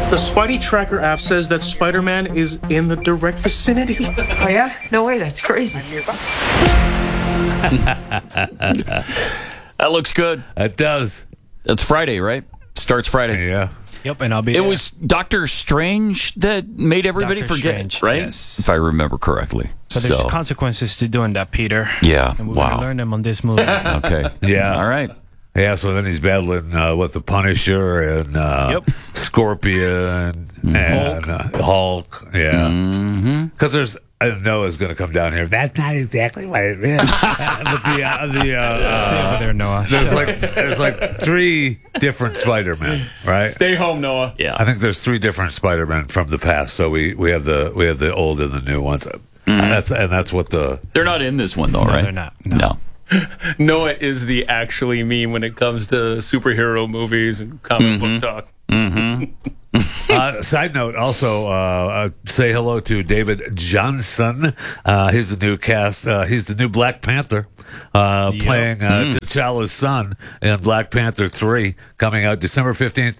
The Spidey Tracker app says that Spider-Man is in the direct vicinity. Oh, yeah? No way, that's crazy. That looks good. It does. It's Friday, right? Starts Friday. Yeah. Yep, and I'll be It was Doctor Strange that made everybody Doctor forget, Strange, right? yes. If I remember correctly. So there's consequences to doing that, Peter. Yeah, And we're wow. going to learn them on this movie. Okay. Yeah. All right. Yeah, so then he's battling with the Punisher and Scorpion and Hulk. Yeah. Because there's Noah's going to come down here. That's not exactly what it is. But Stay over there, Noah. there's like 3 different Spider-Men, right? Stay home, Noah. Yeah. I think there's 3 different Spider-Men from the past. So we have the old and the new ones. That's what the They're not in this one, though, right? They're not. No. Noah is the actually me when it comes to superhero movies and comic book talk. Side note, also say hello to David Johnson. He's the new cast. He's the new Black Panther, playing T'Challa's son in Black Panther 3, coming out December 15th,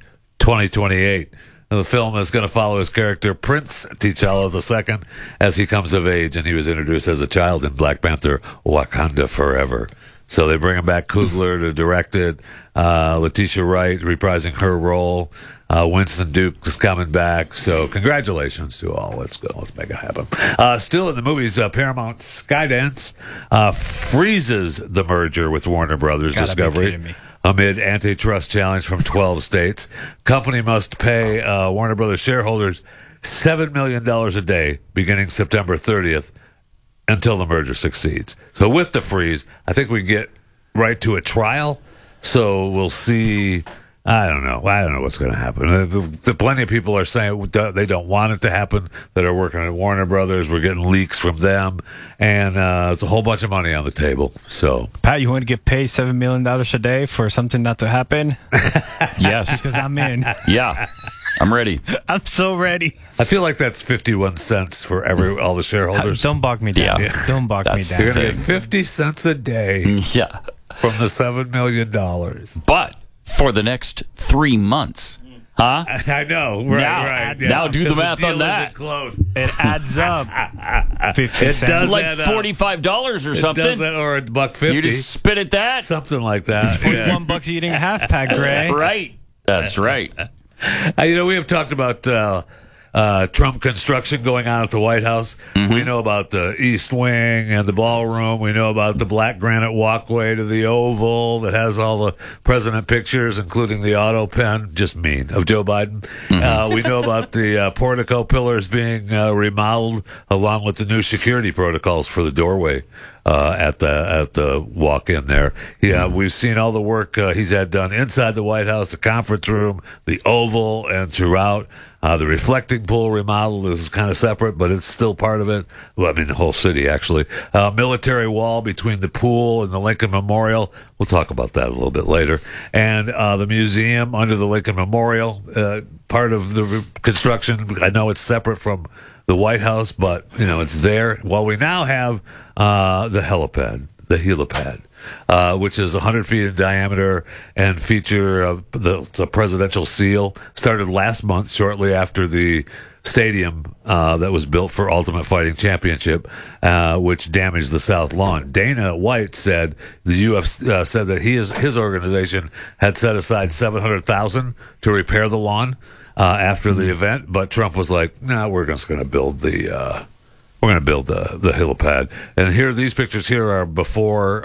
2028. The film is going to follow his character, Prince T'Challa II, as he comes of age, and he was introduced as a child in Black Panther Wakanda Forever. So they bring him back, Coogler, to direct it. Letitia Wright reprising her role. Winston Duke is coming back. So congratulations to all. Let's go. Let's make it happen. Still in the movies, Paramount Skydance freezes the merger with Warner Brothers Gotta be Discovery kidding me. amid antitrust challenge from 12 states. Company must pay Warner Brothers shareholders $7 million a day beginning September 30th until the merger succeeds. So with the freeze, I think we get right to a trial. So we'll see. I don't know what's going to happen. Plenty of people are saying they don't want it to happen, that are working at Warner Brothers. We're getting leaks from them, and it's a whole bunch of money on the table. So, Pat, you want to get paid $7 million a day for something not to happen? Yes. Because I'm in. Yeah. I'm ready. I'm so ready. I feel like that's 51 cents for all the shareholders. Don't bog me down. Yeah. Don't bog me That's down. You're going to get thing. 50 cents a day Yeah. from the $7 million. But for the next 3 months, huh? I know, right, Now- right. now do the 'Cause math on deal that. isn't closed. It adds up. 50 It cents. does Like add up. $45 or It something. does that, or $1.50. You just spit at that. Something like that. $41 eating a half pack, Gray. Right. That's right. We have talked about Trump construction going on at the White House. We know about the East Wing and the ballroom. We know about the black granite walkway to the Oval that has all the president pictures, including the auto pen, just mean, of Joe Biden. We know about the portico pillars being remodeled, along with the new security protocols for the doorway at the walk-in there. Yeah, we've seen all the work he's had done inside the White House, the conference room, the Oval, and throughout. The reflecting pool remodel is kind of separate, but it's still part of it. Well, I mean, the whole city, actually. Military wall between the pool and the Lincoln Memorial. We'll talk about that a little bit later. And the museum under the Lincoln Memorial, part of the construction. I know it's separate from the White House, but, it's there. Well, we now have the helipad, which is 100 feet in diameter and feature the presidential seal. Started last month, shortly after the stadium that was built for Ultimate Fighting Championship, which damaged the South Lawn. Dana White said the UFC said that his organization had set aside $700,000 to repair the lawn after the event, but Trump was like, "No, we're just going to build the." We're going to build the helipad. And these pictures here are before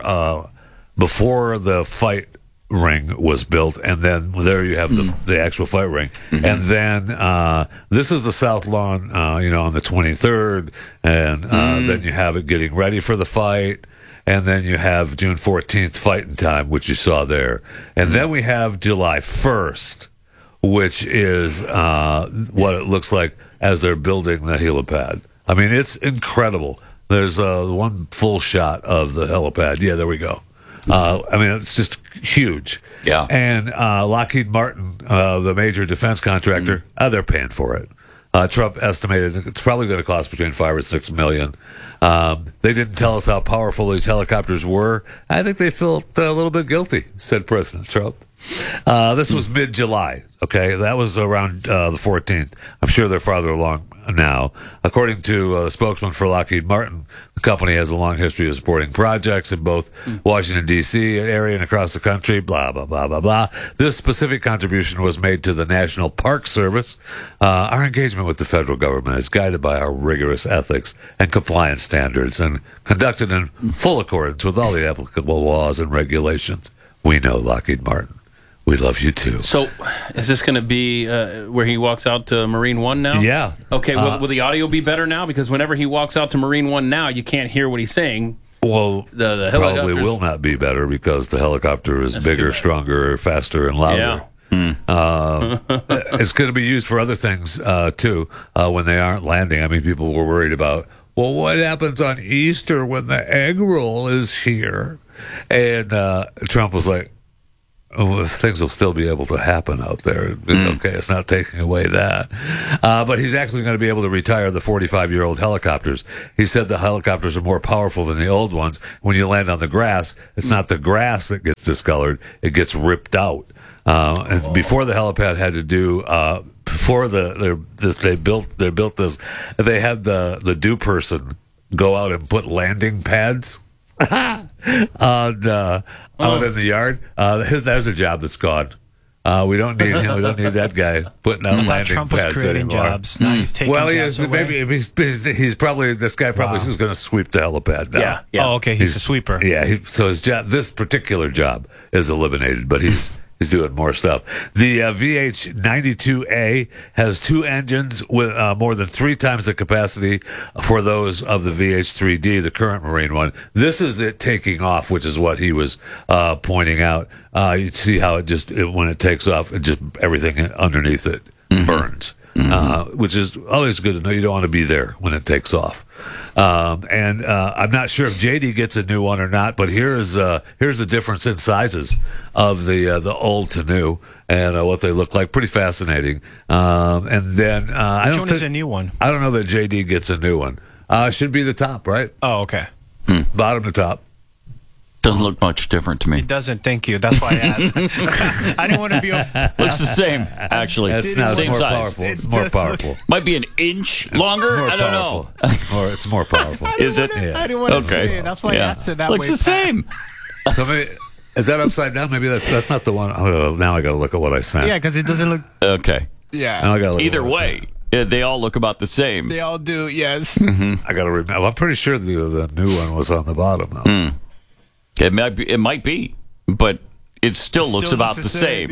the fight ring was built, and then there you have the actual fight ring. And then this is the South Lawn, on the 23rd, and then you have it getting ready for the fight. And then you have June 14th fighting time, which you saw there. And then we have July 1st, which is what it looks like as they're building the helipad. I mean, it's incredible. There's one full shot of the helipad. Yeah, there we go. I mean, it's just huge. Yeah. And Lockheed Martin, the major defense contractor, they're paying for it. Trump estimated it's probably going to cost between $5 or $6 million. They didn't tell us how powerful these helicopters were. I think they felt a little bit guilty, said President Trump. This was mid-July. Okay, that was around the 14th. I'm sure they're farther along now. According to a spokesman for Lockheed Martin, the company has a long history of supporting projects in both Washington, D.C. area and across the country, blah, blah, blah, blah, blah. This specific contribution was made to the National Park Service. Our engagement with the federal government is guided by our rigorous ethics and compliance standards and conducted in full accordance with all the applicable laws and regulations. We know Lockheed Martin. We love you too. So, is this going to be where he walks out to Marine One now? Yeah. Okay, will the audio be better now? Because whenever he walks out to Marine One now, you can't hear what he's saying. Well, the probably helicopters will not be better because the helicopter is bigger, stronger, faster, and louder. Yeah. It's going to be used for other things too when they aren't landing. I mean, people were worried about, well, what happens on Easter when the egg roll is here? And Trump was like, oh, things will still be able to happen out there. Okay, it's not taking away that. But he's actually going to be able to retire the 45-year-old helicopters. He said the helicopters are more powerful than the old ones. When you land on the grass, it's not the grass that gets discolored, it gets ripped out. And before the helipad had to do, before they built this, they had the do person go out and put landing pads out in the yard. That's a job that's gone. We don't need him. We don't need that guy putting out landing Trump was pads creating anymore. jobs. Now he's taking Well, he jobs is. away. Maybe he's probably this guy. Probably is going to sweep the helipad now. Yeah. Oh, okay. He's a sweeper. Yeah. So his job, this particular job, is eliminated, but he's doing more stuff. The VH-92A has two engines with more than 3 times the capacity for those of the VH-3D, the current Marine one. This is it taking off, which is what he was pointing out. You see how when it takes off, everything underneath it burns. Which is always good to know. You don't want to be there when it takes off. And I'm not sure if JD gets a new one or not, but here's the difference in sizes of the old to new and what they look like. Pretty fascinating. And then Which one is a new one? I don't know that JD gets a new one. Should be the top, right? Oh, okay. Bottom to top. Doesn't look much different to me. It doesn't. Thank you. That's why I asked. I didn't want to be. Looks the same, actually. It's not Same more size. powerful. It's more powerful. Might be an inch longer. More I don't powerful. know. It's more powerful. Is it? Yeah. I didn't want to Okay. say it. That's why I asked it that Looks way. the same. So maybe, is that upside down? Maybe that's not the one. Oh, now I got to look at what I sent. Yeah, because it doesn't look. Okay. Yeah. Now I gotta look at Either what I way, sent. they all look about the same. They all do. Yes. I got to remember. I'm pretty sure the new one was on the bottom though. It might be, but it still looks about the same.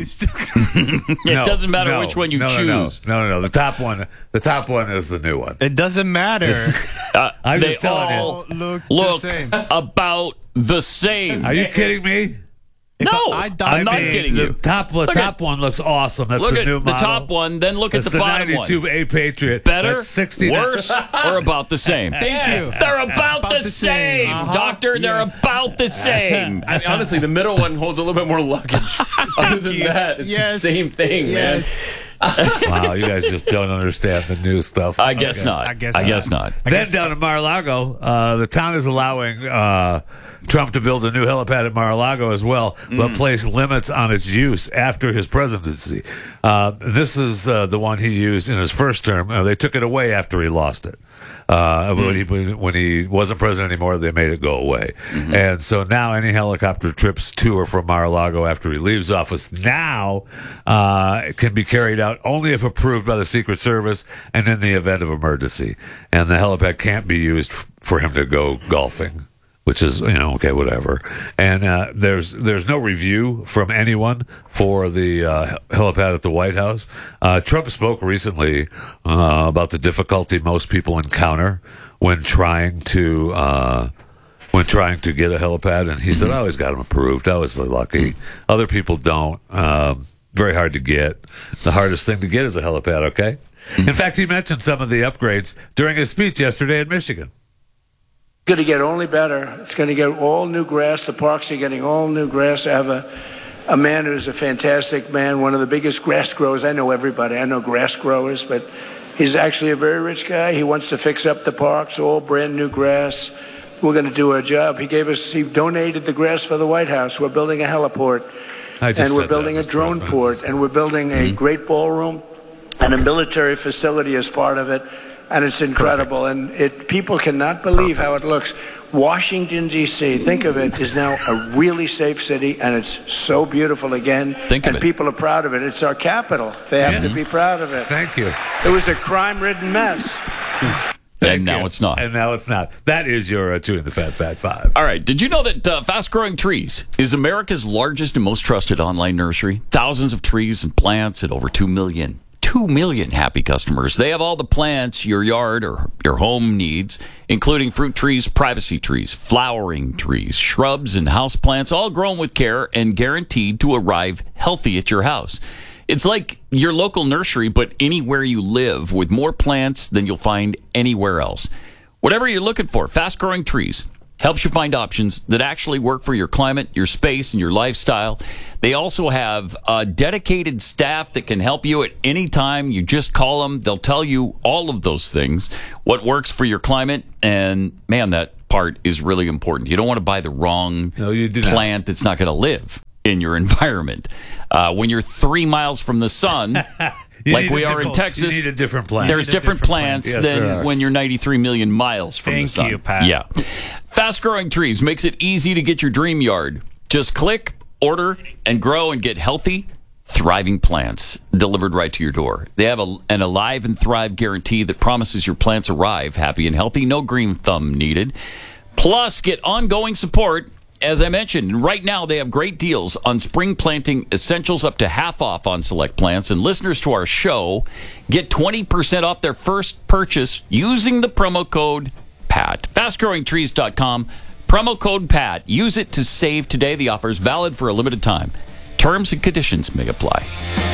It doesn't matter which one you choose. No. The top one is the new one. It doesn't matter. I'm They just telling you. all Look look the same. about the same. Are you kidding me? No, I I'm not mean, kidding the you. top one looks awesome. That's Look the at new the model. top one, then look That's at the bottom the one. 92A Patriot. Better, That's 60. worse, or about the same? Thank you. They're about the same, Doctor. They're about the same. I mean, honestly, the middle one holds a little bit more luggage. Other than that, it's Yes. the same thing, Yes. Wow, you guys just don't understand the new stuff. I guess not. I guess I guess not. Then down in Mar-a-Lago, the town is allowing Trump to build a new helipad at Mar-a-Lago as well, but place limits on its use after his presidency. This is the one he used in his first term. They took it away after he lost it. When he wasn't president anymore, they made it go away. And so now any helicopter trips to or from Mar-a-Lago after he leaves office now can be carried out only if approved by the Secret Service and in the event of emergency. And the helipad can't be used for him to go golfing, which is, okay, whatever. And there's no review from anyone for the helipad at the White House. Trump spoke recently about the difficulty most people encounter when trying to get a helipad, and he said, "I always got them approved. I was lucky. Other people don't. Very hard to get. The hardest thing to get is a helipad." Okay. In fact, he mentioned some of the upgrades during his speech yesterday in Michigan. Going to get only better. It's going to get all new grass. The parks are getting all new grass. I have a man who's a fantastic man, one of the biggest grass growers. I know everybody. I know grass growers, but he's actually a very rich guy. He wants to fix up the parks, all brand new grass. We're going to do our job. He donated the grass for the White House. We're building a heliport. And we're building a drone port, and we're building a great ballroom and a military facility as part of it. And it's incredible. Perfect. And people cannot believe how it looks. Washington, D.C., think of it, is now a really safe city, and it's so beautiful again. And people are proud of it. It's our capital. They have to be proud of it. Thank you. It was a crime-ridden mess. And now it's not. And now it's not. That is your Chewing the Fat Fat 5. All right. Did you know that Fast Growing Trees is America's largest and most trusted online nursery? Thousands of trees and plants and over 2 million happy customers. They have all the plants your yard or your home needs, including fruit trees, privacy trees, flowering trees, shrubs, and house plants, all grown with care and guaranteed to arrive healthy at your house. It's like your local nursery, but anywhere you live, with more plants than you'll find anywhere else. Whatever you're looking for, Fast Growing Trees helps you find options that actually work for your climate, your space, and your lifestyle. They also have a dedicated staff that can help you at any time. You just call them. They'll tell you all of those things, what works for your climate. And, man, that part is really important. You don't want to buy the wrong plant that's not going to live in your environment. When you're 3 miles from the sun, like we are in Texas, you need a different plant. There's different plants than when you're 93 million miles from the sun. Thank you, Pat. Yeah. Fast Growing Trees makes it easy to get your dream yard. Just click, order, and grow and get healthy, thriving plants delivered right to your door. They have an Alive and Thrive guarantee that promises your plants arrive happy and healthy. No green thumb needed. Plus, get ongoing support. As I mentioned, right now they have great deals on spring planting essentials, up to half off on select plants. And listeners to our show get 20% off their first purchase using the promo code PAT. FastGrowingTrees.com, promo code PAT. Use it to save today. The offer is valid for a limited time. Terms and conditions may apply.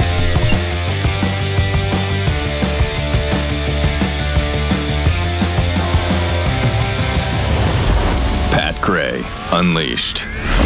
Pat Gray Unleashed.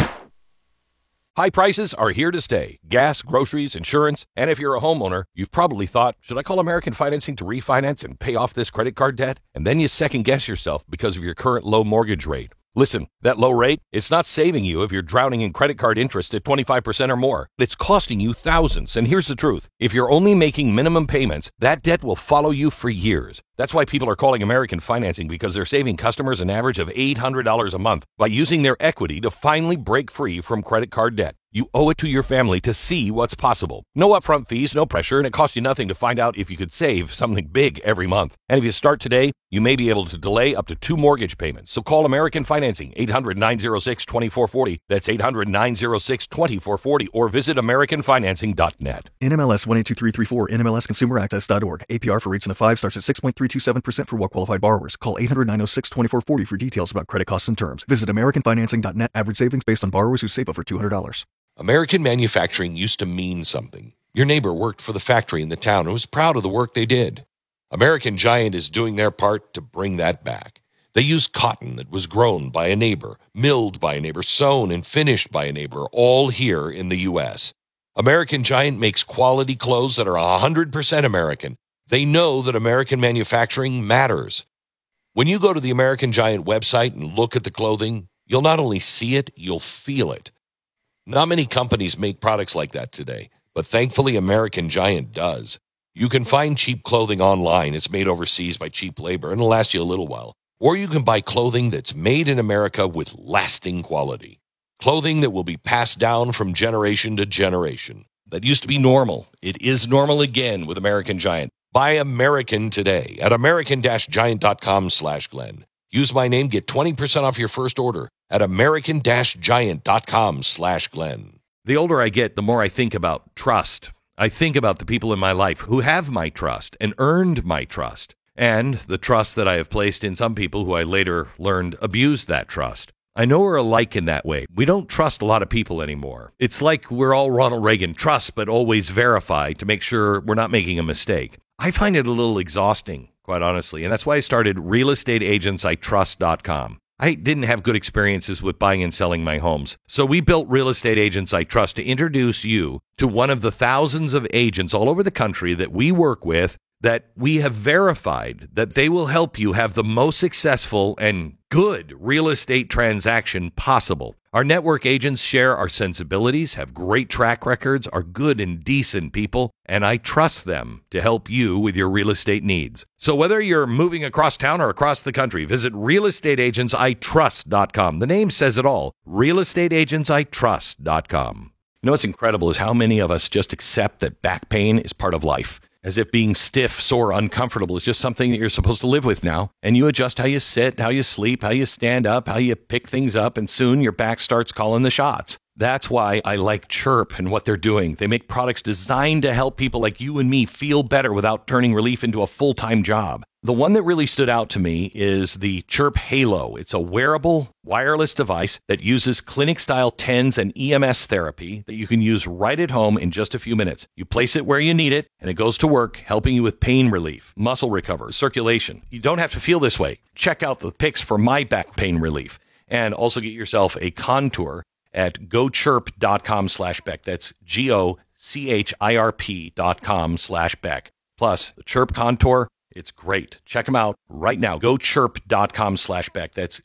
High prices are here to stay. Gas, groceries, insurance, and if you're a homeowner, you've probably thought, should I call American Financing to refinance and pay off this credit card debt? And then you second guess yourself because of your current low mortgage rate. Listen, that low rate, it's not saving you if you're drowning in credit card interest at 25% or more. It's costing you thousands. And here's the truth. If you're only making minimum payments, that debt will follow you for years. That's why people are calling American Financing, because they're saving customers an average of $800 a month by using their equity to finally break free from credit card debt. You owe it to your family to see what's possible. No upfront fees, no pressure, and it costs you nothing to find out if you could save something big every month. And if you start today, you may be able to delay up to 2 mortgage payments. So call American Financing, 800-906-2440. That's 800-906-2440, or visit AmericanFinancing.net. NMLS 182334, NMLSConsumerAccess.org. APR for rates in the 5 starts at 6.327% for well-qualified borrowers. Call 800-906-2440 for details about credit costs and terms. Visit AmericanFinancing.net. Average savings based on borrowers who save over $200. American manufacturing used to mean something. Your neighbor worked for the factory in the town and was proud of the work they did. American Giant is doing their part to bring that back. They use cotton that was grown by a neighbor, milled by a neighbor, sewn and finished by a neighbor, all here in the U.S. American Giant makes quality clothes that are 100% American. They know that American manufacturing matters. When you go to the American Giant website and look at the clothing, you'll not only see it, you'll feel it. Not many companies make products like that today, but thankfully American Giant does. You can find cheap clothing online. It's made overseas by cheap labor, and it'll last you a little while. Or you can buy clothing that's made in America with lasting quality. Clothing that will be passed down from generation to generation. That used to be normal. It is normal again with American Giant. Buy American today at American-Giant.com/Glenn. Use my name, get 20% off your first order at American-Giant.com/Glenn. The older I get, the more I think about trust. I think about the people in my life who have my trust and earned my trust, and the trust that I have placed in some people who I later learned abused that trust. I know we're alike in that way. We don't trust a lot of people anymore. It's like we're all Ronald Reagan, trust but always verify to make sure we're not making a mistake. I find it a little exhausting, quite honestly, and that's why I started realestateagentsitrust.com. I didn't have good experiences with buying and selling my homes, so we built Real Estate Agents I Trust to introduce you to one of the thousands of agents all over the country that we work with that we have verified that they will help you have the most successful and good real estate transaction possible. Our network agents share our sensibilities, have great track records, are good and decent people, and I trust them to help you with your real estate needs. So whether you're moving across town or across the country, visit realestateagentsitrust.com. The name says it all, realestateagentsitrust.com. You know what's incredible is how many of us just accept that back pain is part of life. As if being stiff, sore, uncomfortable is just something that you're supposed to live with now. And you adjust how you sit, how you sleep, how you stand up, how you pick things up, and soon your back starts calling the shots. That's why I like Chirp and what they're doing. They make products designed to help people like you and me feel better without turning relief into a full-time job. The one that really stood out to me is the Chirp Halo. It's a wearable, wireless device that uses clinic-style TENS and EMS therapy that you can use right at home in just a few minutes. You place it where you need it, and it goes to work, helping you with pain relief, muscle recovery, circulation. You don't have to feel this way. Check out the pics for my back pain relief, and also get yourself a Contour at gochirp.com/Beck. That's GOCHIRP.com/Beck. Plus, the Chirp Contour, it's great. Check them out right now. GoChirp.com/Beck. That's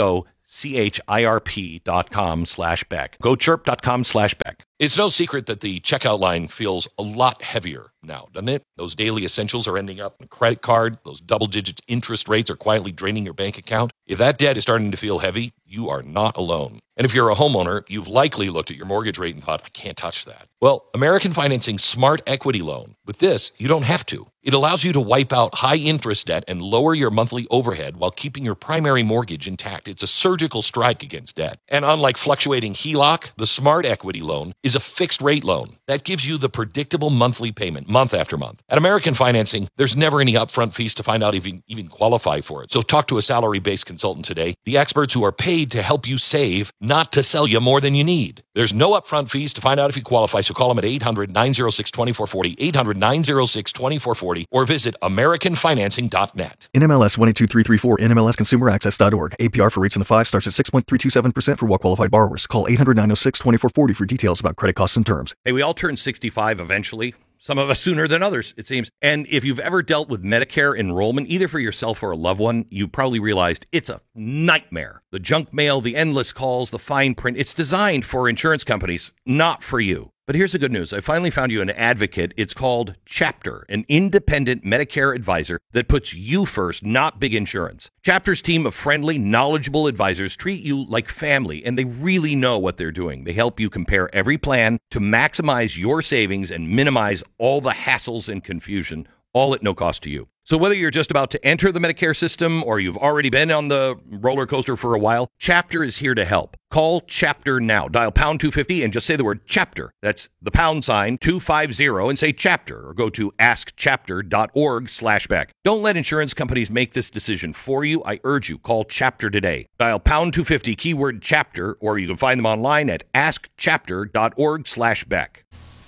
GOCHIRP.com/Beck. GoChirp.com/Beck. It's no secret that the checkout line feels a lot heavier now, doesn't it? Those daily essentials are ending up in a credit card. Those double-digit interest rates are quietly draining your bank account. If that debt is starting to feel heavy, you are not alone. And if you're a homeowner, you've likely looked at your mortgage rate and thought, I can't touch that. Well, American Financing's Smart Equity Loan. With this, you don't have to. It allows you to wipe out high-interest debt and lower your monthly overhead while keeping your primary mortgage intact. It's a surgical strike against debt. And unlike fluctuating HELOC, the Smart Equity Loan is a fixed-rate loan that gives you the predictable monthly payment month after month. At American Financing, there's never any upfront fees to find out if you even qualify for it. So talk to a salary-based consultant today, the experts who are paid to help you save, not to sell you more than you need. There's no upfront fees to find out if you qualify, so call them at 800-906-2440, 800-906-2440, or visit AmericanFinancing.net. NMLS 122334, NMLSConsumerAccess.org. APR for rates in the 5 starts at 6.327% for well-qualified borrowers. Call 800-906-2440 for details about credit costs and terms. Hey, we all turn 65 eventually. Some of us sooner than others, it seems. And if you've ever dealt with Medicare enrollment, either for yourself or a loved one, you probably realized it's a nightmare. The junk mail, the endless calls, the fine print, it's designed for insurance companies, not for you. But here's the good news. I finally found you an advocate. It's called Chapter, an independent Medicare advisor that puts you first, not big insurance. Chapter's team of friendly, knowledgeable advisors treat you like family, and they really know what they're doing. They help you compare every plan to maximize your savings and minimize all the hassles and confusion, all at no cost to you. So whether you're just about to enter the Medicare system or you've already been on the roller coaster for a while, Chapter is here to help. Call Chapter now. Dial pound 250 and just say the word Chapter. That's the pound sign 250 and say Chapter, or go to askchapter.org/Beck. Don't let insurance companies make this decision for you. I urge you, call Chapter today. Dial pound 250 keyword Chapter, or you can find them online at askchapter.org/Beck.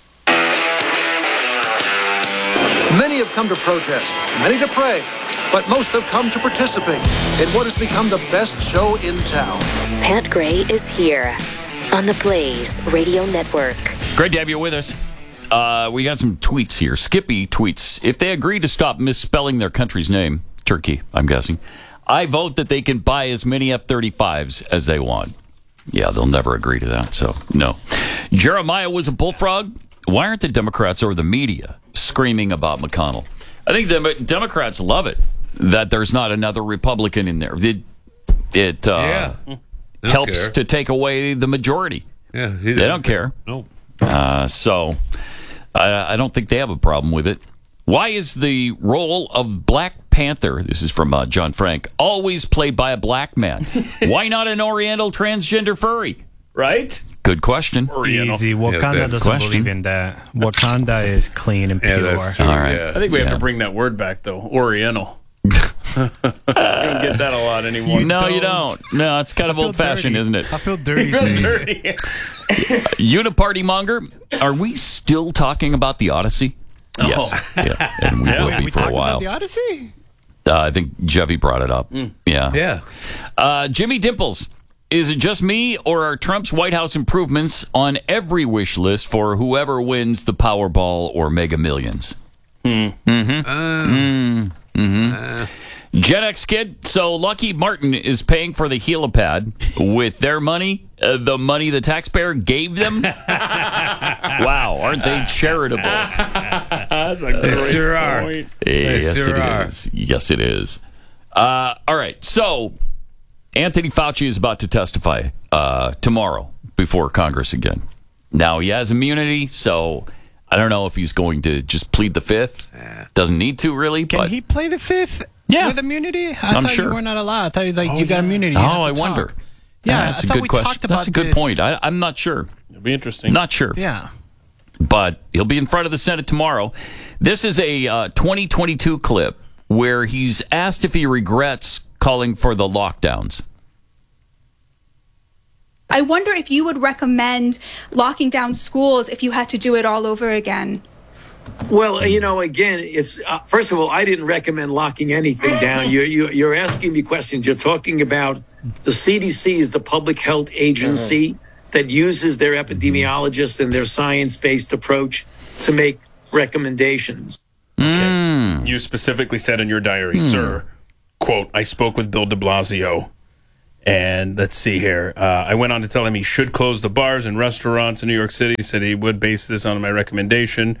Many have come to protest, many to pray, but most have come to participate in what has become the best show in town. Pat Gray is here on the Blaze Radio Network. Great to have you with us. We got some tweets here. Skippy tweets, if they agree to stop misspelling their country's name, Turkey, I'm guessing, I vote that they can buy as many F-35s as they want. Yeah, they'll never agree to that, so no. Jeremiah was a bullfrog. Why aren't the Democrats or the media screaming about McConnell? I think the Democrats love it that there's not another Republican in there. It helps to take away the majority. Yeah, they don't care. Nope. So I don't think they have a problem with it. Why is the role of Black Panther, this is from John Frank, always played by a black man? Why not an Oriental transgender furry? Right? Good question. Easy. Wakanda doesn't believe in that. Wakanda is clean and pure. That's true. All right. I think we have to bring that word back, though. Oriental. You don't get that a lot anymore. No, you don't. No, it's kind of old-fashioned, isn't it? I feel dirty. Uniparty monger, are we still talking about the Odyssey? Oh. Yes. Yeah. And we will be for a while. About the Odyssey? I think Jeffy brought it up. Yeah. Jimmy Dimples. Is it just me, or are Trump's White House improvements on every wish list for whoever wins the Powerball or Mega Millions? Gen X kid, so Lockheed Martin is paying for the helipad with their money, the money the taxpayer gave them. Wow, aren't they charitable? That's a great sure point. Yes, it is. Yes, it is. All right, so Anthony Fauci is about to testify tomorrow before Congress again. Now, he has immunity, so I don't know if he's going to just plead the fifth. Doesn't need to, really. Can he play the fifth with immunity? I'm thought sure. You were not allowed. I thought you got immunity. I wonder. Yeah, that's a good question. That's a good point. I'm not sure. It'll be interesting. Not sure. Yeah. But he'll be in front of the Senate tomorrow. This is a 2022 clip where he's asked if he regrets calling for the lockdowns. I wonder if you would recommend locking down schools if you had to do it all over again. Well, again, it's first of all, I didn't recommend locking anything down. You're asking me questions. You're talking about the CDC is the public health agency that uses their epidemiologists and their science-based approach to make recommendations. Okay. You specifically said in your diary, sir, quote, I spoke with Bill de Blasio. And let's see here. I went on to tell him he should close the bars and restaurants in New York City. He said he would base this on my recommendation.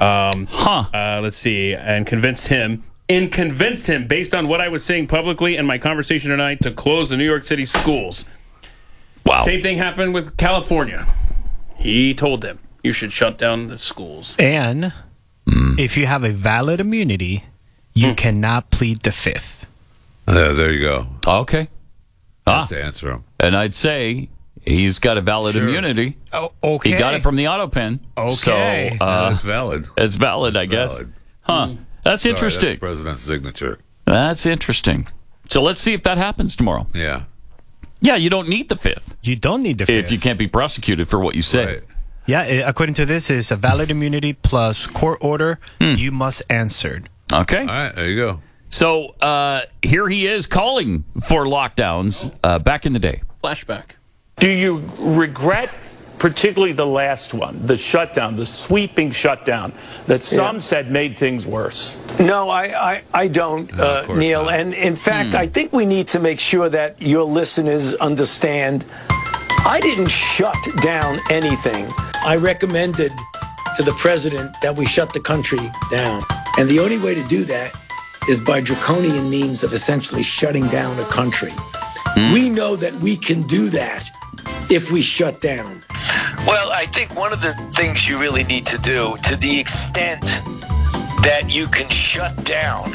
Let's see. And convinced him based on what I was saying publicly and my conversation tonight to close the New York City schools. Wow. Same thing happened with California. He told them you should shut down the schools. And if you have a valid immunity, you cannot plead the fifth. There you go. Okay. That's the answer. And I'd say he's got a valid immunity. Oh, okay. He got it from the auto pen. Okay. So, it's valid. It's valid, I guess. Valid. That's interesting. That's the president's signature. That's interesting. So let's see if that happens tomorrow. Yeah. Yeah, you don't need the fifth. You don't need the fifth. If you can't be prosecuted for what you say. Right. Yeah, according to this, it's a valid immunity plus court order. You must answer. Okay. All right, there you go. So here he is calling for lockdowns back in the day. Flashback. Do you regret particularly the last one, the shutdown, the sweeping shutdown that some said made things worse? No, I don't, Neil. Not. And in fact, I think we need to make sure that your listeners understand I didn't shut down anything. I recommended to the president that we shut the country down. And the only way to do that is by draconian means of essentially shutting down a country. We know that we can do that if we shut down. Well, I think one of the things you really need to do, to the extent that you can shut down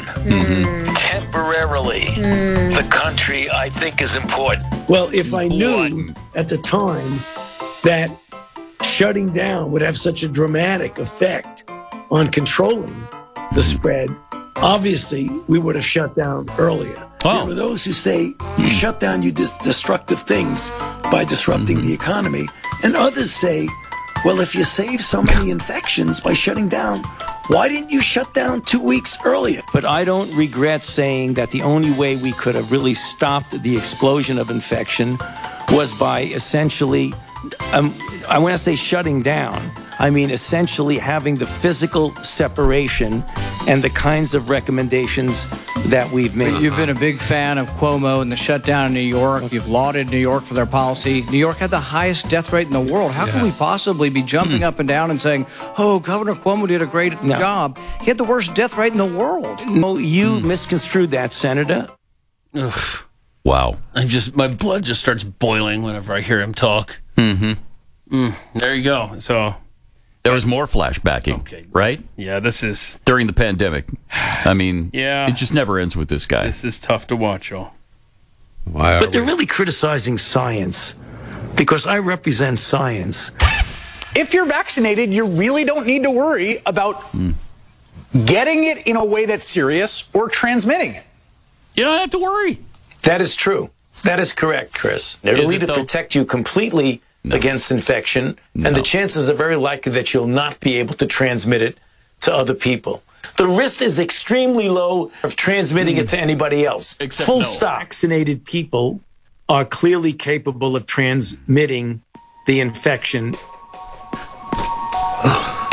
temporarily the country, I think is important. Well, if I knew at the time that shutting down would have such a dramatic effect on controlling the spread, obviously we would have shut down earlier. There are those who say you shut down, you destructive things by disrupting the economy. And others say, well, if you save so many infections by shutting down, why didn't you shut down 2 weeks earlier? But I don't regret saying that the only way we could have really stopped the explosion of infection was by essentially, I want to say shutting down, I mean essentially having the physical separation and the kinds of recommendations that we've made. You've been a big fan of Cuomo and the shutdown in New York. You've lauded New York for their policy. New York had the highest death rate in the world. How can we possibly be jumping up and down and saying, oh, Governor Cuomo did a great job? He had the worst death rate in the world. No, you misconstrued that, Senator. Ugh. Wow. My blood just starts boiling whenever I hear him talk. There you go. So there was more flashbacking, right? Yeah, this is during the pandemic. I mean, it just never ends with this guy. This is tough to watch, y'all. But they're really criticizing science because I represent science. If you're vaccinated, you really don't need to worry about getting it in a way that's serious or transmitting it. You don't have to worry. That is true. That is correct, Chris. It'll either protect you completely against infection, and the chances are very likely that you'll not be able to transmit it to other people. The risk is extremely low of transmitting it to anybody else. Full stop. Vaccinated people are clearly capable of transmitting the infection.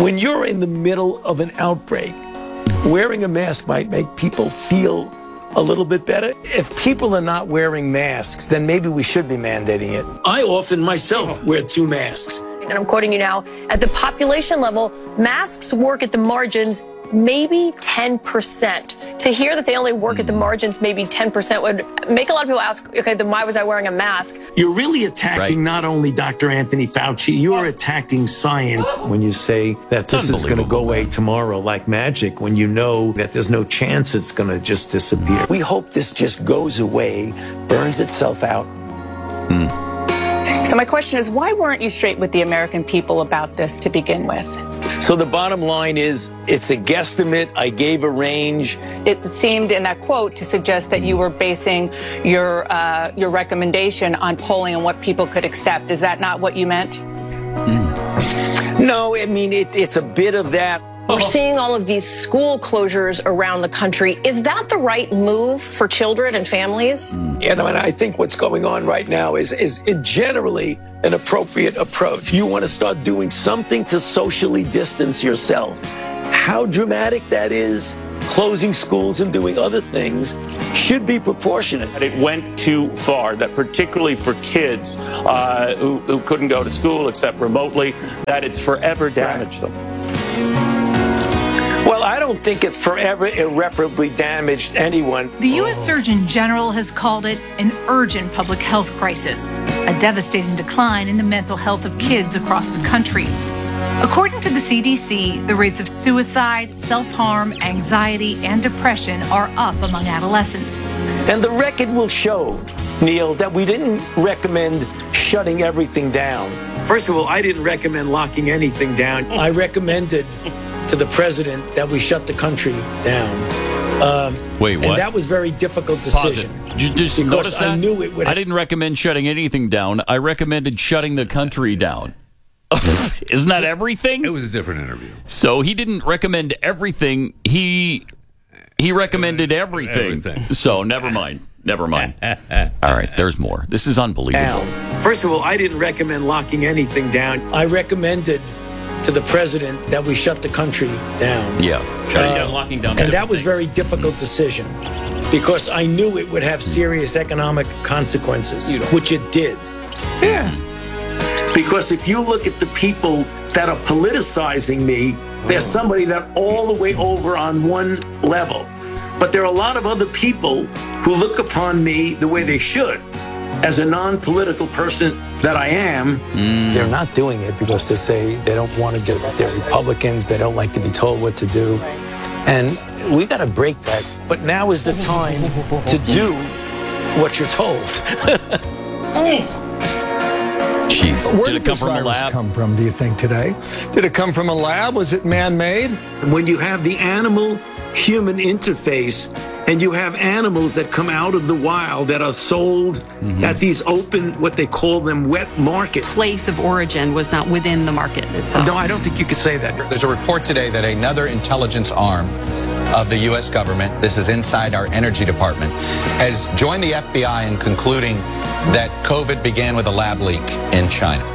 When you're in the middle of an outbreak, wearing a mask might make people feel a little bit better. If people are not wearing masks, then maybe we should be mandating it. I often myself wear 2 masks. And I'm quoting you now, at the population level, masks work at the margins maybe 10%. To hear that they only work at the margins maybe 10% would make a lot of people ask, okay, then why was I wearing a mask? You're really attacking not only Dr. Anthony Fauci, you're attacking science. When you say that this is going to go away tomorrow like magic, when you know that there's no chance it's going to just disappear. We hope this just goes away, burns itself out. So my question is, why weren't you straight with the American people about this to begin with? So the bottom line is, it's a guesstimate. I gave a range. It seemed in that quote to suggest that you were basing your recommendation on polling and what people could accept. Is that not what you meant? No, I mean, it's a bit of that. We're seeing all of these school closures around the country. Is that the right move for children and families? And I think what's going on right now is generally an appropriate approach. You want to start doing something to socially distance yourself. How dramatic that is, closing schools and doing other things, should be proportionate. It went too far, that particularly for kids who couldn't go to school except remotely, that it's forever damaged them. Well, I don't think it's forever irreparably damaged anyone. The U.S. Surgeon General has called it an urgent public health crisis, a devastating decline in the mental health of kids across the country. According to the CDC, the rates of suicide, self-harm, anxiety, and depression are up among adolescents. And the record will show, Neil, that we didn't recommend shutting everything down. First of all, I didn't recommend locking anything down. I recommended to the president that we shut the country down. Wait, what? And that was a very difficult decision. Did you just because notice that? I knew it would. I didn't recommend shutting anything down. I recommended shutting the country down. Isn't that everything? It was a different interview. So he didn't recommend everything. He recommended everything. So never mind. Never mind. All right, there's more. This is unbelievable. First of all, I didn't recommend locking anything down. I recommended to the president that we shut the country down. Yeah, shutting down, locking down. And that was a very difficult decision because I knew it would have serious economic consequences, which it did. Yeah. Because if you look at the people that are politicizing me, there's somebody that all the way over on one level. But there are a lot of other people who look upon me the way they should, as a non-political person that I am. They're not doing it because they say they don't want to do it. They're Republicans. They don't like to be told what to do. And we got to break that. But now is the time to do what you're told. Jeez. Where Did it come from a lab? Come from, do you think, today? Did it come from a lab? Was it man-made? When you have the animal-human interface and you have animals that come out of the wild that are sold at these open, what they call them, wet markets. Place of origin was not within the market itself. No, I don't think you could say that. There's a report today that another intelligence arm of the U.S. government, this is inside our energy department, has joined the FBI in concluding that COVID began with a lab leak in China.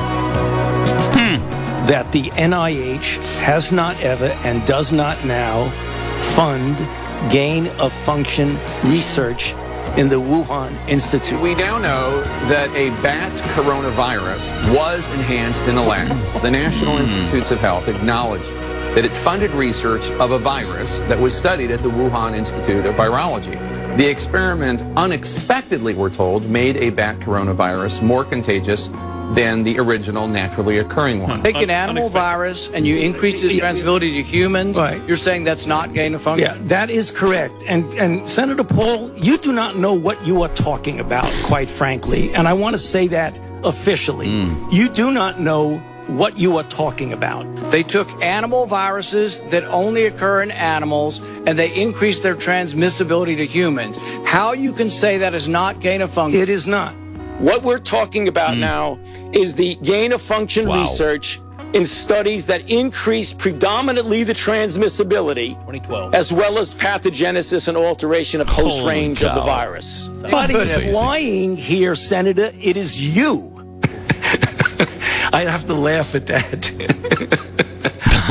That the NIH has not ever and does not now fund gain-of-function research in the Wuhan Institute. We now know that a bat coronavirus was enhanced in a lab. The National Institutes of Health acknowledged that it funded research of a virus that was studied at the Wuhan Institute of Virology. The experiment unexpectedly, we're told, made a bat coronavirus more contagious than the original naturally occurring one. Take an animal virus and you increase its transmissibility to humans. Right. You're saying that's not gain of function? Yeah, that is correct. And Senator Paul, you do not know what you are talking about, quite frankly. And I want to say that officially. You do not know what you are talking about. They took animal viruses that only occur in animals and they increased their transmissibility to humans. How you can say that is not gain of function? It is not. What we're talking about now is the gain-of-function research in studies that increase predominantly the transmissibility, 2012, as well as pathogenesis and alteration of host range of the virus. But he's lying here, Senator. It is you. I have to laugh at that.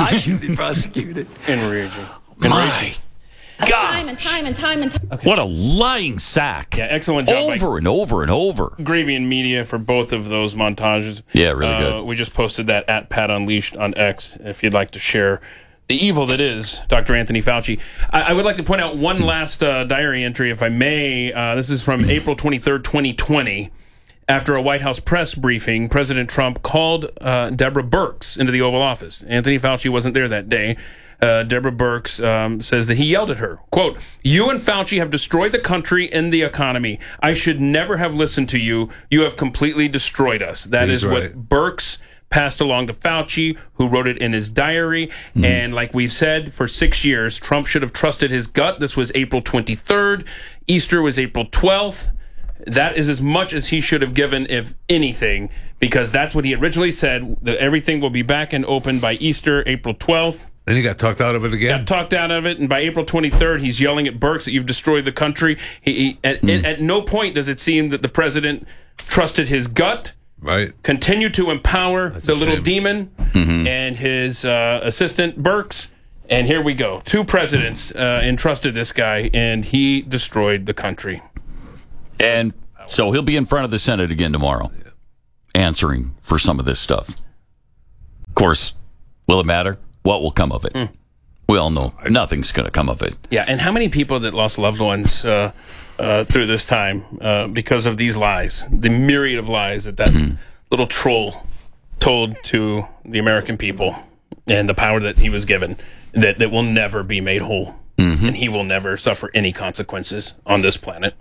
I should be prosecuted. Enraging. My God. Time and time and time and time. Okay. What a lying sack. Yeah, excellent job. Over and over and over. Grevian Media for both of those montages. Yeah, really good. We just posted that at Pat Unleashed on X if you'd like to share the evil that is Dr. Anthony Fauci. I would like to point out one last diary entry, if I may. This is from April 23rd, 2020. After a White House press briefing, President Trump called Deborah Birx into the Oval Office. Anthony Fauci wasn't there that day. Deborah Birx says that he yelled at her, quote, "You and Fauci have destroyed the country and the economy. I should never have listened to you. You have completely destroyed us." That is right. what Birx passed along to Fauci, who wrote it in his diary. And like we've said, for 6 years, Trump should have trusted his gut. This was April 23rd. Easter was April 12th. That is as much as he should have given, if anything, because that's what he originally said, that everything will be back and open by Easter, April 12th. Then he got talked out of it again. Got talked out of it, and by April 23rd, he's yelling at Birx that you've destroyed the country. At no point does it seem that the president trusted his gut. Right. Continued to empower That's the a little shame. demon and his assistant, Birx. And here we go. 2 presidents entrusted this guy, and he destroyed the country. And so he'll be in front of the Senate again tomorrow, answering for some of this stuff. Of course, will it matter? What will come of it? We all know nothing's going to come of it. Yeah, and how many people that lost loved ones through this time because of these lies, the myriad of lies that little troll told to the American people, and the power that he was given, that will never be made whole, and he will never suffer any consequences on this planet.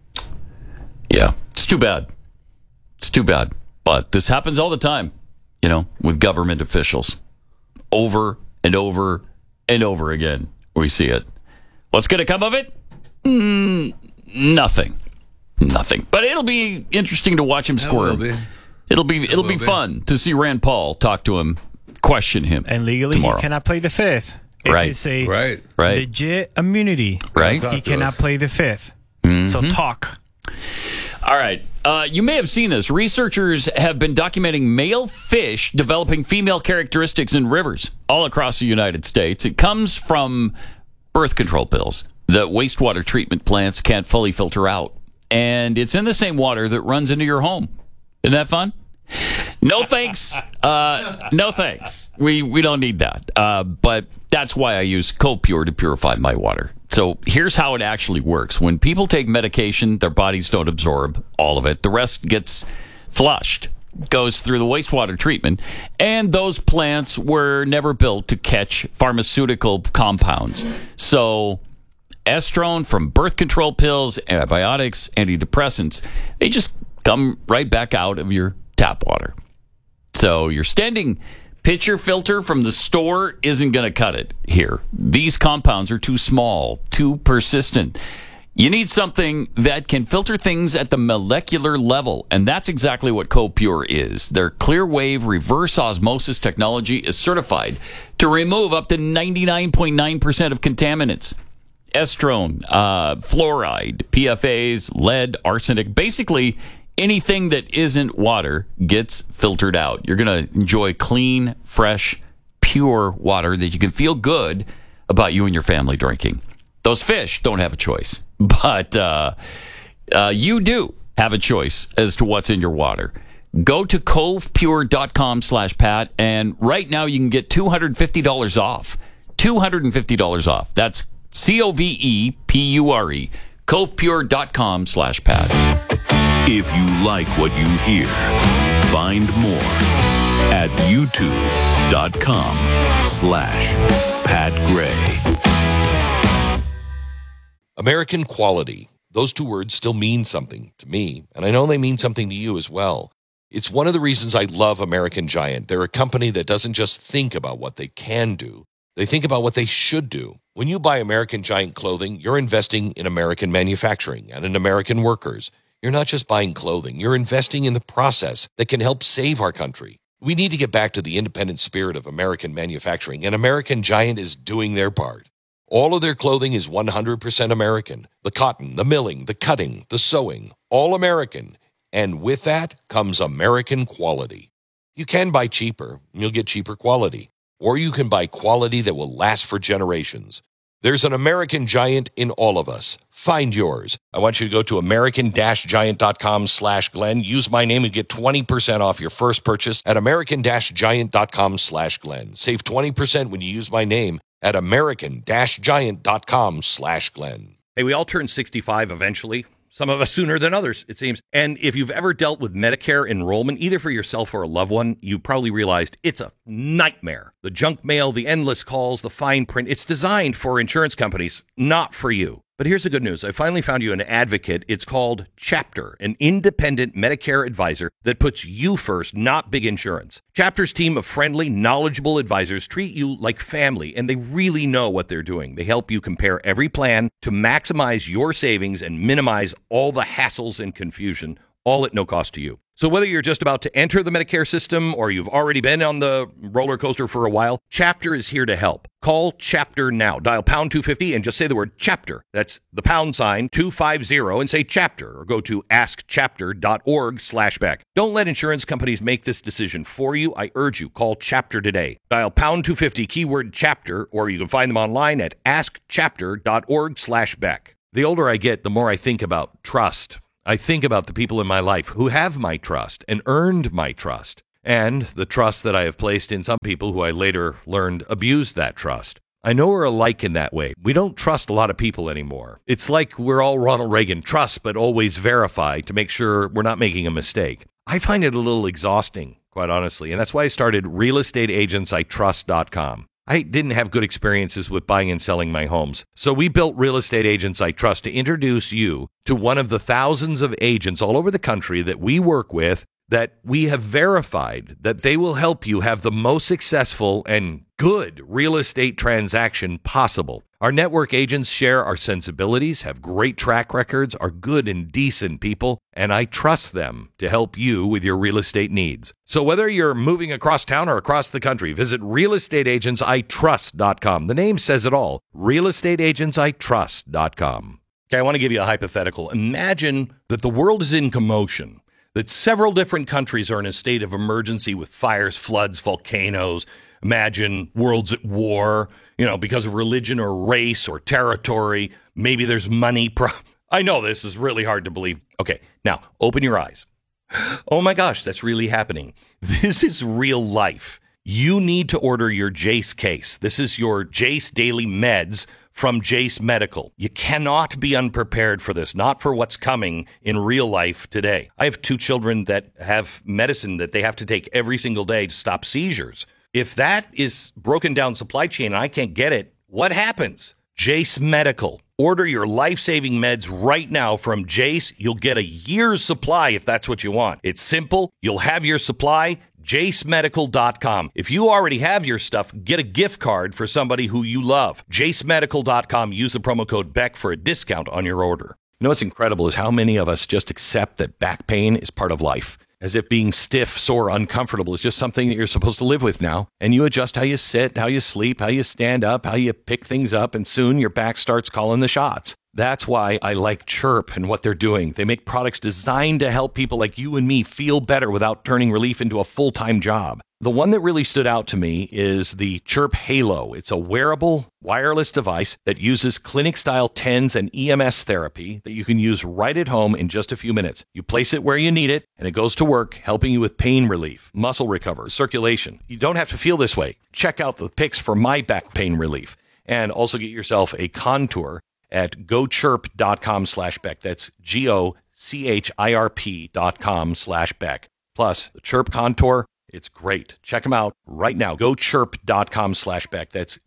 Yeah, it's too bad. It's too bad. But this happens all the time, with government officials. Over and over and over again, we see it. What's going to come of it? Nothing. But it'll be interesting to watch him squirm. It'll be fun to see Rand Paul talk to him, question him. And legally, tomorrow. he cannot play the 5th. Right. It's a Right. legit immunity. Right. He cannot play the 5th. So talk. All right. You may have seen this. Researchers have been documenting male fish developing female characteristics in rivers all across the United States. It comes from birth control pills that wastewater treatment plants can't fully filter out. And it's in the same water that runs into your home. Isn't that fun? No thanks. No thanks. We don't need that. But that's why I use CoPure to purify my water. So here's how it actually works. When people take medication, their bodies don't absorb all of it. The rest gets flushed, goes through the wastewater treatment. And those plants were never built to catch pharmaceutical compounds. So estrone from birth control pills, antibiotics, antidepressants, they just come right back out of your tap water. So your standing pitcher filter from the store isn't going to cut it here. These compounds are too small, too persistent. You need something that can filter things at the molecular level, and that's exactly what CoPure is. Their clear wave reverse osmosis technology is certified to remove up to 99.9% of contaminants. Estrone, fluoride, PFAs, lead, arsenic, basically anything that isn't water gets filtered out. You're going to enjoy clean, fresh, pure water that you can feel good about you and your family drinking. Those fish don't have a choice, but you do have a choice as to what's in your water. Go to covepure.com/Pat, and right now you can get $250 off. $250 off. That's COVEPURE. Covepure.com/Pat. If you like what you hear, find more at youtube.com/Pat Gray. American quality. Those 2 words still mean something to me, and I know they mean something to you as well. It's one of the reasons I love American Giant. They're a company that doesn't just think about what they can do. They think about what they should do. When you buy American Giant clothing, you're investing in American manufacturing and in American workers. You're not just buying clothing. You're investing in the process that can help save our country. We need to get back to the independent spirit of American manufacturing, and American Giant is doing their part. All of their clothing is 100% American. The cotton, the milling, the cutting, the sewing, all American. And with that comes American quality. You can buy cheaper, and you'll get cheaper quality. or you can buy quality that will last for generations. There's an American Giant in all of us. Find yours. I want you to go to american-giant.com/Glenn. Use my name and get 20% off your first purchase at american-giant.com/Glenn. Save 20% when you use my name at american-giant.com/Glenn. Hey, we all turn 65 eventually. Some of us sooner than others, it seems. And if you've ever dealt with Medicare enrollment, either for yourself or a loved one, you probably realized it's a nightmare. The junk mail, the endless calls, the fine print. It's designed for insurance companies, not for you. But here's the good news. I finally found you an advocate. It's called Chapter, an independent Medicare advisor that puts you first, not big insurance. Chapter's team of friendly, knowledgeable advisors treat you like family, and they really know what they're doing. They help you compare every plan to maximize your savings and minimize all the hassles and confusion, all at no cost to you. So whether you're just about to enter the Medicare system or you've already been on the roller coaster for a while, Chapter is here to help. Call Chapter now. Dial pound 250 and just say the word Chapter. That's the pound sign 250 and say Chapter, or go to askchapter.org/Beck. Don't let insurance companies make this decision for you. I urge you, call Chapter today. Dial pound 250 keyword Chapter, or you can find them online at askchapter.org/Beck. The older I get, the more I think about trust. I think about the people in my life who have my trust and earned my trust, and the trust that I have placed in some people who I later learned abused that trust. I know we're alike in that way. We don't trust a lot of people anymore. It's like we're all Ronald Reagan, trust but always verify to make sure we're not making a mistake. I find it a little exhausting, quite honestly, and that's why I started realestateagentsitrust.com. I didn't have good experiences with buying and selling my homes. So we built Real Estate Agents I Trust to introduce you to one of the thousands of agents all over the country that we work with, that we have verified that they will help you have the most successful and good real estate transaction possible. Our network agents share our sensibilities, have great track records, are good and decent people, and I trust them to help you with your real estate needs. So whether you're moving across town or across the country, visit realestateagentsitrust.com. The name says it all, realestateagentsitrust.com. Okay, I want to give you a hypothetical. Imagine that the world is in commotion, that several different countries are in a state of emergency with fires, floods, volcanoes. Imagine worlds at war, because of religion or race or territory. Maybe there's money. I know this is really hard to believe. Okay, now open your eyes. Oh my gosh, that's really happening. This is real life. You need to order your Jace case. This is your Jace Daily Meds from Jace Medical. You cannot be unprepared for this, not for what's coming in real life today. I have 2 children that have medicine that they have to take every single day to stop seizures. If that is broken down supply chain and I can't get it, what happens? Jace Medical. Order your life-saving meds right now from Jace. You'll get a year's supply if that's what you want. It's simple. You'll have your supply. JaceMedical.com. If you already have your stuff, get a gift card for somebody who you love. JaceMedical.com. Use the promo code Beck for a discount on your order. You know what's incredible is how many of us just accept that back pain is part of life, as if being stiff, sore, uncomfortable is just something that you're supposed to live with now. And you adjust how you sit, how you sleep, how you stand up, how you pick things up, and soon your back starts calling the shots. That's why I like Chirp and what they're doing. They make products designed to help people like you and me feel better without turning relief into a full-time job. The one that really stood out to me is the Chirp Halo. It's a wearable, wireless device that uses clinic-style TENS and EMS therapy that you can use right at home in just a few minutes. You place it where you need it, and it goes to work, helping you with pain relief, muscle recovery, circulation. You don't have to feel this way. Check out the pics for my back pain relief, and also get yourself a Contour at gochirp.com/Beck. That's GOCHIRP.com/Beck. Plus, the Chirp Contour, it's great. Check them out right now. GoChirp.com/Beck. That's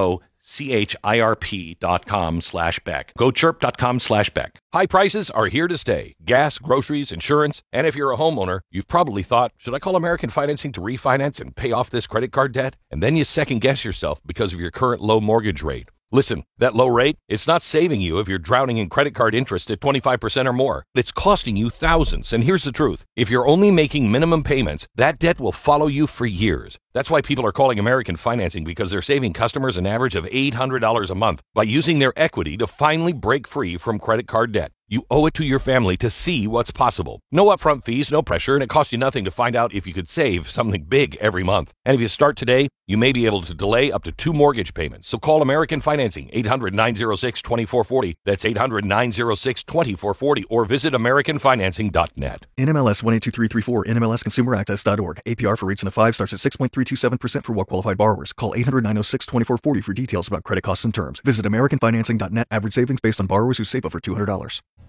GOCHIRP.com/Beck. GoChirp.com/Beck. High prices are here to stay. Gas, groceries, insurance. And if you're a homeowner, you've probably thought, should I call American Financing to refinance and pay off this credit card debt? And then you second guess yourself because of your current low mortgage rate. Listen, that low rate, it's not saving you if you're drowning in credit card interest at 25% or more. It's costing you thousands. And here's the truth. If you're only making minimum payments, that debt will follow you for years. That's why people are calling American Financing, because they're saving customers an average of $800 a month by using their equity to finally break free from credit card debt. You owe it to your family to see what's possible. No upfront fees, no pressure, and it costs you nothing to find out if you could save something big every month. And if you start today, you may be able to delay up to 2 mortgage payments. So call American Financing, 800-906-2440. That's 800-906-2440, or visit AmericanFinancing.net. NMLS 182334, NMLSConsumerAccess.org. APR for rates in the 5 starts at 6.327% for well-qualified borrowers. Call 800-906-2440 for details about credit costs and terms. Visit AmericanFinancing.net. Average savings based on borrowers who save over $200.